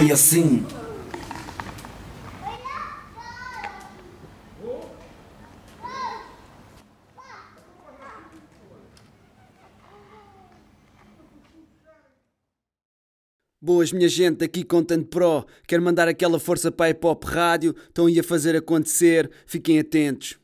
foi assim. Boas, minha gente, aqui Content Pro. Quero mandar aquela força para a Hip Hop Rádio. Estão aí a fazer acontecer. Fiquem atentos.